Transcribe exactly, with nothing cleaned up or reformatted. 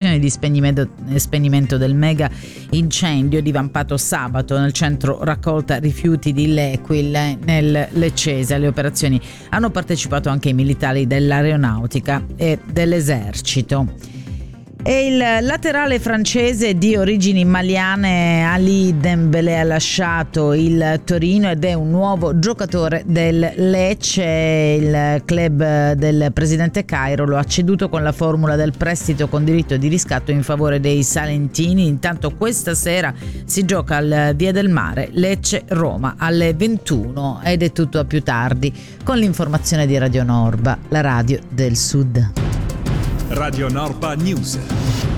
operazioni di spegnimento, spegnimento del mega incendio divampato sabato nel centro raccolta rifiuti di L'Aquila nel Leccese. Alle operazioni hanno partecipato anche i militari dell'aeronautica e dell'esercito. E il laterale francese di origini maliane Ali Dembélé ha lasciato il Torino ed è un nuovo giocatore del Lecce. Il club del presidente Cairo lo ha ceduto con la formula del prestito con diritto di riscatto in favore dei salentini. Intanto questa sera si gioca al Via del Mare Lecce-Roma alle ventuno ed è tutto a più tardi con l'informazione di Radio Norba, la radio del Sud. Radio Norba News.